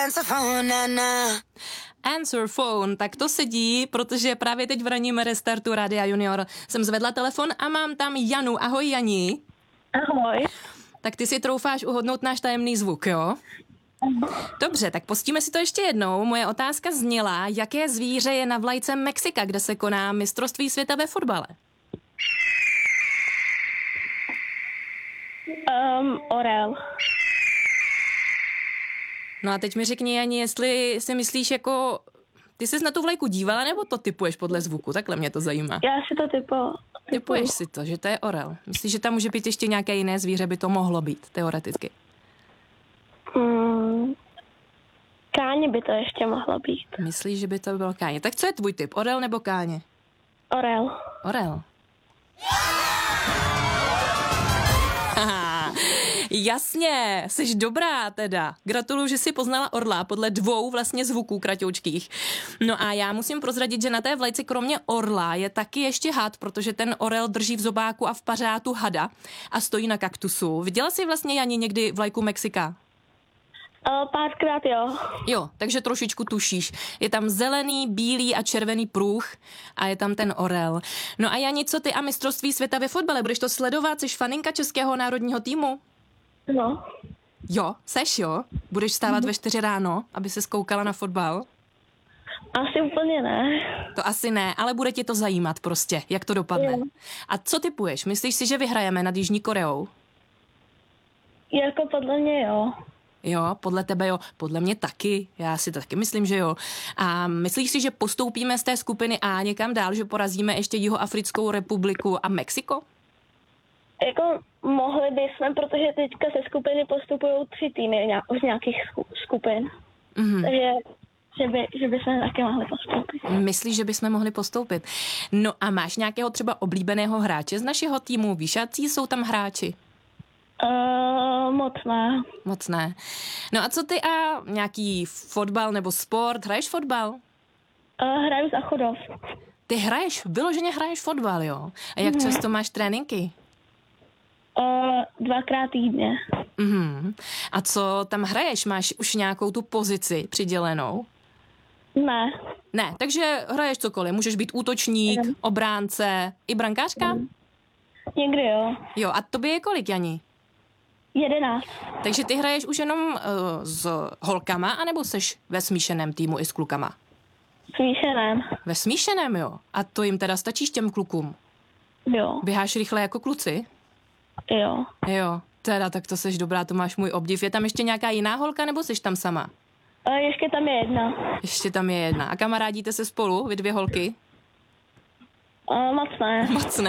answer phone, na na. Answer phone, tak to sedí, protože právě teď v ranním restartu Rádia Junior jsem zvedla telefon a mám tam Janu. Ahoj, Jani. Ahoj. Tak ty si troufáš uhodnout náš tajemný zvuk, jo? Dobře, tak pustíme si to ještě jednou. Moje otázka zněla, jaké zvíře je na vlajce Mexika, kde se koná mistrovství světa ve fotbale? Orel. No a teď mi řekni, Jani, jestli si myslíš jako... Ty jsi na tu vlajku dívala, nebo to typuješ podle zvuku? Takhle mě to zajímá. Já si to Typuješ si to, že to je orel. Myslíš, že tam může být ještě nějaké jiné zvíře, by to mohlo být, teoreticky? Káně by to ještě mohlo být. Myslíš, že by to bylo káně. Tak co je tvůj typ, orel nebo káně? Orel. Orel. Aha, jasně, jsi dobrá teda. Gratuluju, že jsi poznala orla podle 2 vlastně zvuků kratoučkých. No a já musím prozradit, že na té vlajce kromě orla je taky ještě had, protože ten orel drží v zobáku a v pařátu hada a stojí na kaktusu. Viděla jsi vlastně, Jani, někdy vlajku Mexika? Párkrát jo. Jo, takže trošičku tušíš. Je tam zelený, bílý a červený pruh a je tam ten orel. No a Jani, co ty a mistrovství světa ve fotbale? Budeš to sledovat? Jsi faninka českého národního týmu? No. Jo, seš jo? Budeš stávat ve 4 ráno, aby se koukala na fotbal? Asi úplně ne. To asi ne, ale bude tě to zajímat prostě, jak to dopadne. Jo. A co typuješ? Myslíš si, že vyhrajeme nad Jižní Koreou? Jako podle mě jo. Jo, podle tebe jo, podle mě taky, já si to taky myslím, že jo. A myslíš si, že postoupíme z té skupiny A někam dál, že porazíme ještě Jihoafrickou republiku a Mexiko? Jako mohli bychom, protože teďka ze skupiny postupují 3 týmy z nějakých skupin. Takže že bychom taky mohli postoupit. Myslíš, že bychom mohli postoupit? No a máš nějakého třeba oblíbeného hráče z našeho týmu? Víš, jaký jsou tam hráči? Moc ne. Moc ne. No a co ty a nějaký fotbal nebo sport? Hraješ fotbal? Hraju za Chodov. Ty vyloženě hraješ fotbal, jo? A jak často máš tréninky? 2krát týdně. A co tam hraješ? Máš už nějakou tu pozici přidělenou? Ne. Ne, takže hraješ cokoliv. Můžeš být útočník, obránce, i brankářka? Někdy jo. Jo, a tobě je kolik, Jani? 11. Takže ty hraješ už jenom s holkama, anebo seš ve smíšeném týmu i s klukama? Smíšeném. Ve smíšeném, jo. A to jim teda stačíš těm klukům? Jo. Běháš rychle jako kluci? Jo. Jo, teda tak to seš dobrá, to máš můj obdiv. Je tam ještě nějaká jiná holka, nebo seš tam sama? Ještě tam je jedna. Ještě tam je jedna. A kamarádíte se spolu, vy 2 holky? Moc ne. Moc ne.